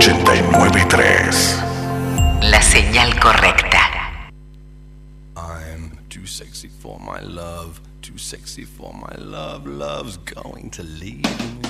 89.3. La señal correcta. I'm too sexy for my love, too sexy for my love, love's going to leave me.